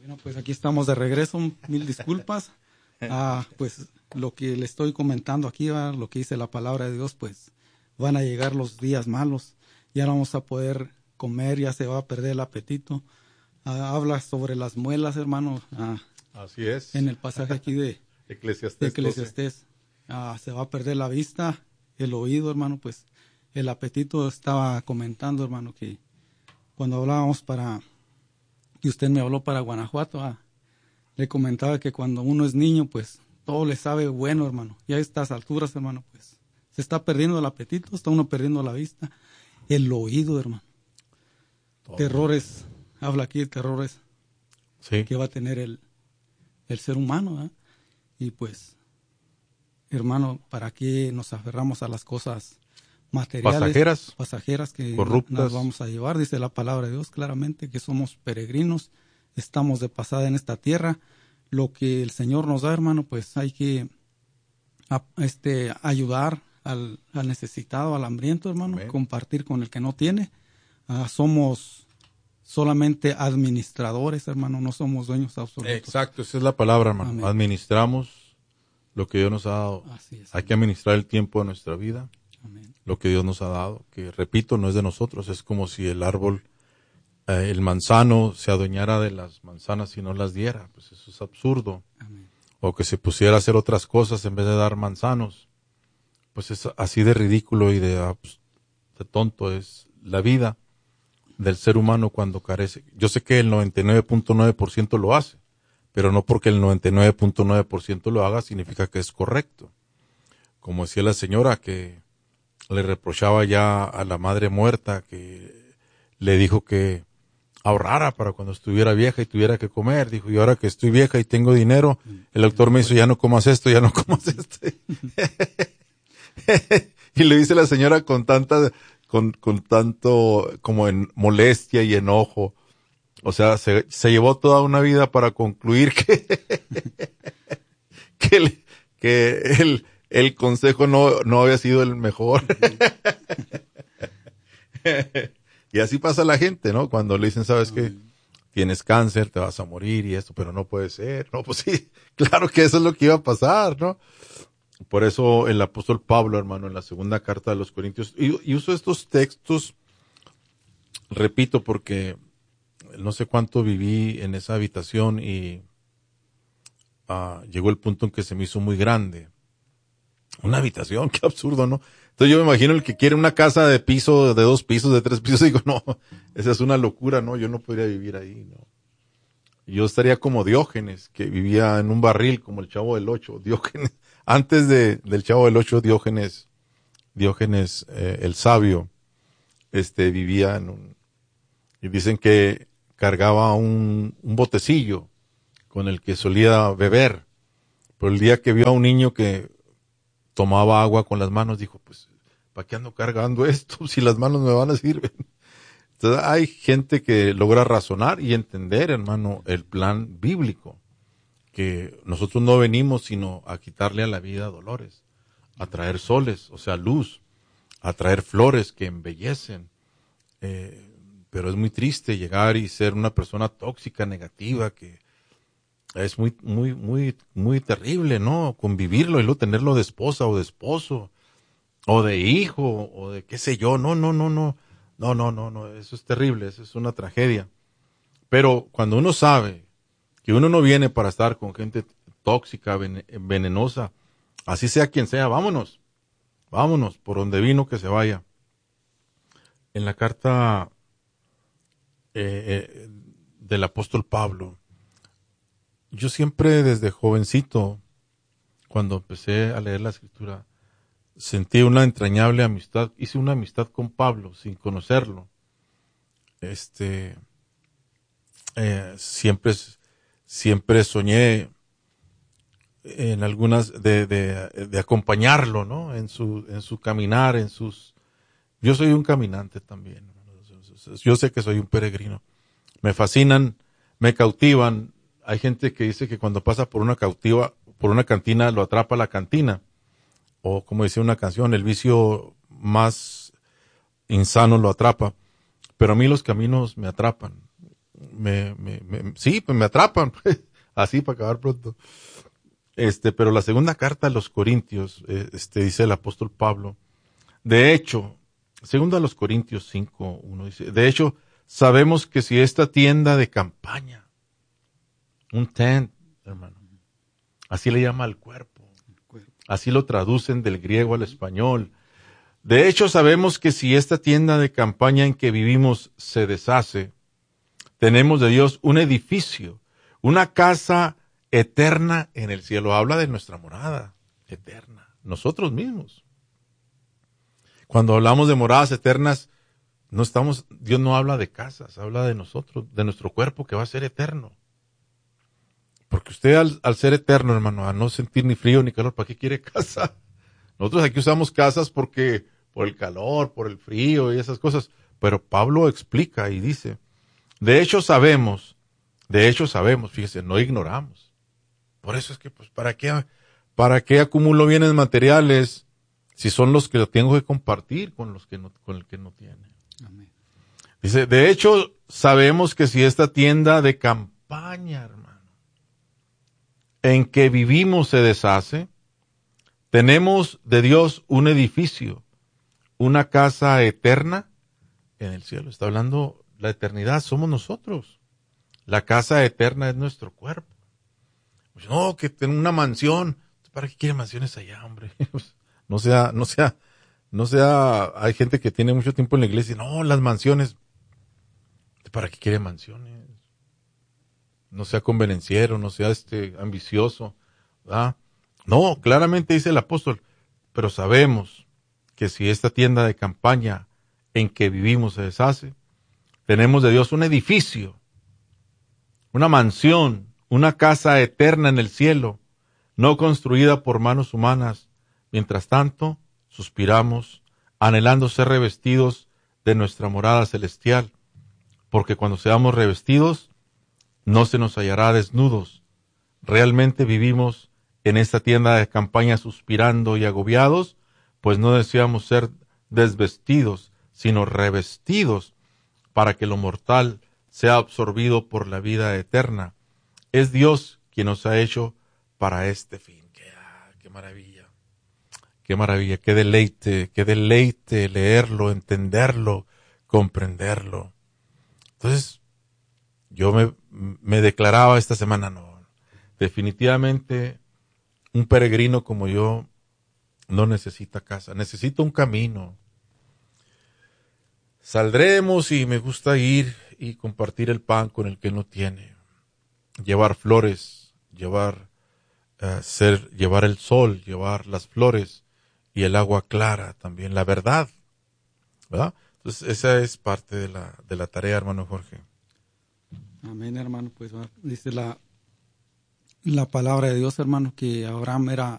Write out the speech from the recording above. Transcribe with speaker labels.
Speaker 1: Bueno, pues aquí estamos de regreso, mil disculpas. Pues lo que le estoy comentando aquí, lo que dice la palabra de Dios, pues van a llegar los días malos, ya no vamos a poder comer, ya se va a perder el apetito. Habla sobre las muelas, hermano.
Speaker 2: Así es.
Speaker 1: En el pasaje aquí de
Speaker 2: Eclesiastés.
Speaker 1: Se va a perder la vista, el oído, hermano, pues el apetito. Estaba comentando, hermano, que cuando hablábamos y usted me habló para Guanajuato, le comentaba que cuando uno es niño, pues todo le sabe bueno, hermano. Y a estas alturas, hermano, pues se está perdiendo el apetito, está uno perdiendo la vista, el oído, hermano. Todo. Terrores, habla aquí de terrores que va a tener el ser humano, y pues, hermano, ¿para qué nos aferramos a las cosas materiales, pasajeras que
Speaker 2: corruptas,
Speaker 1: nos vamos a llevar? Dice la palabra de Dios claramente que somos peregrinos, estamos de pasada en esta tierra. Lo que el Señor nos da, hermano, pues hay que ayudar al necesitado, al hambriento, hermano. Amén. Compartir con el que no tiene. Somos solamente administradores, hermano, no somos dueños absolutos.
Speaker 2: Exacto, esa es la palabra, hermano. Amén. Administramos lo que Dios nos ha dado.
Speaker 1: Así es,
Speaker 2: hay que administrar el tiempo de nuestra vida.
Speaker 1: Amén.
Speaker 2: Lo que Dios nos ha dado, que repito, no es de nosotros. Es como si el árbol, el manzano se adueñara de las manzanas y no las diera. Pues eso es absurdo.
Speaker 1: Amén.
Speaker 2: O que se pusiera a hacer otras cosas en vez de dar manzanos. Pues es así de ridículo y de tonto es la vida del ser humano cuando carece. Yo sé que el 99.9% lo hace, pero no porque el 99.9% lo haga significa que es correcto. Como decía la señora que le reprochaba ya a la madre muerta, que le dijo que ahorrara para cuando estuviera vieja y tuviera que comer. Dijo, y ahora que estoy vieja y tengo dinero, el doctor me dijo, ya no comas esto, ya no comas esto. Y le dice la señora con tanto como en molestia y enojo. O sea, se llevó toda una vida para concluir que el consejo no había sido el mejor. Y así pasa la gente, ¿no? Cuando le dicen, ¿sabes qué? Tienes cáncer, te vas a morir y esto, pero no puede ser. No, pues sí, claro que eso es lo que iba a pasar, ¿no? Por eso el apóstol Pablo, hermano, en la segunda carta de los Corintios, y uso estos textos, repito, porque no sé cuánto viví en esa habitación y llegó el punto en que se me hizo muy grande. Una habitación, qué absurdo, ¿no? Entonces yo me imagino el que quiere una casa de 2 pisos, de 3 pisos, digo, no, esa es una locura, ¿no? Yo no podría vivir ahí, ¿no? Yo estaría como Diógenes, que vivía en un barril, como el Chavo del Ocho. Diógenes, antes del Chavo del Ocho, Diógenes el sabio, vivía y dicen que cargaba un botecillo con el que solía beber. Pero el día que vio a un niño que tomaba agua con las manos, dijo, pues, ¿para qué ando cargando esto si las manos me van a servir? Entonces hay gente que logra razonar y entender, hermano, el plan bíblico, que nosotros no venimos sino a quitarle a la vida dolores, a traer soles, o sea, luz, a traer flores que embellecen. Pero es muy triste llegar y ser una persona tóxica, negativa, que es muy, muy, muy, muy terrible, ¿no? Convivirlo y luego tenerlo de esposa o de esposo, o de hijo, o de qué sé yo. No, eso es terrible, eso es una tragedia. Pero cuando uno sabe que uno no viene para estar con gente tóxica, venenosa, así sea quien sea, vámonos, por donde vino que se vaya. En la carta del apóstol Pablo, yo siempre desde jovencito, cuando empecé a leer la escritura, sentí una entrañable amistad. Hice una amistad con Pablo sin conocerlo. Siempre soñé en algunas de acompañarlo, ¿no? En su caminar, yo soy un caminante también. Yo sé que soy un peregrino. Me fascinan, me cautivan. Hay gente que dice que cuando pasa por una cantina lo atrapa la cantina. O como decía una canción, el vicio más insano lo atrapa. Pero a mí los caminos me atrapan. sí, pues me atrapan, así para acabar pronto. Pero la segunda carta a los Corintios, dice el apóstol Pablo, de hecho, segunda a los Corintios 5:1 dice, de hecho, sabemos que si esta tienda de campaña, un tent, hermano, así le llama al cuerpo, así lo traducen del griego al español. De hecho, sabemos que si esta tienda de campaña en que vivimos se deshace, tenemos de Dios un edificio, una casa eterna en el cielo. Habla de nuestra morada eterna, nosotros mismos. Cuando hablamos de moradas eternas, Dios no habla de casas, habla de nosotros, de nuestro cuerpo que va a ser eterno. Porque usted al ser eterno, hermano, a no sentir ni frío ni calor, ¿para qué quiere casa? Nosotros aquí usamos casas por el calor, por el frío y esas cosas. Pero Pablo explica y dice, de hecho sabemos, fíjese, no ignoramos. Por eso es que, pues, ¿para qué acumulo bienes materiales si son los que tengo que compartir con el que no tiene?
Speaker 1: Amén.
Speaker 2: Dice, de hecho sabemos que si esta tienda de campaña, hermano, en que vivimos se deshace, tenemos de Dios un edificio, una casa eterna en el cielo. Está hablando, la eternidad somos nosotros. La casa eterna es nuestro cuerpo. Pues no, que tengo una mansión. ¿Para qué quiere mansiones allá, hombre? No sea, hay gente que tiene mucho tiempo en la iglesia y no, las mansiones. ¿Para qué quiere mansiones? No sea convenenciero, no sea ambicioso, ¿verdad? No, claramente dice el apóstol, pero sabemos que si esta tienda de campaña en que vivimos se deshace, tenemos de Dios un edificio, una mansión, una casa eterna en el cielo, no construida por manos humanas. Mientras tanto, suspiramos, anhelando ser revestidos de nuestra morada celestial, porque cuando seamos revestidos, no se nos hallará desnudos. Realmente vivimos en esta tienda de campaña suspirando y agobiados, pues no deseamos ser desvestidos, sino revestidos, para que lo mortal sea absorbido por la vida eterna. Es Dios quien nos ha hecho para este fin. ¡Qué maravilla! ¡Qué maravilla! ¡Qué deleite leerlo, entenderlo, comprenderlo! Entonces, yo me declaraba esta semana, no, definitivamente un peregrino como yo no necesita casa, necesita un camino. Saldremos y me gusta ir y compartir el pan con el que no tiene, llevar flores, llevar el sol, llevar las flores y el agua clara también, la verdad, ¿verdad? Entonces esa es parte de la tarea, hermano Jorge.
Speaker 1: Amén, hermano. Pues dice la palabra de Dios, hermano, que Abraham era